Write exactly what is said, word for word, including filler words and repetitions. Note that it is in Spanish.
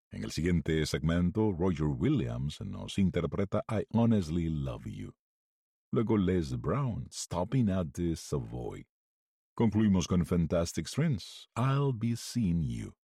En el siguiente segmento, Roger Williams nos interpreta I Honestly Love You. Luego Les Brown, Stopping at the Savoy. Concluimos con Fantastic Strings, I'll Be Seeing You.